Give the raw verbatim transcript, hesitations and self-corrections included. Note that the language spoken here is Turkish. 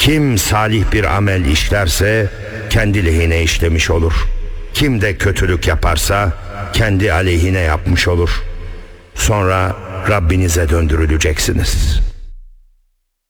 Kim salih bir amel işlerse kendi lehine işlemiş olur. Kim de kötülük yaparsa kendi aleyhine yapmış olur. Sonra Rabbinize döndürüleceksiniz.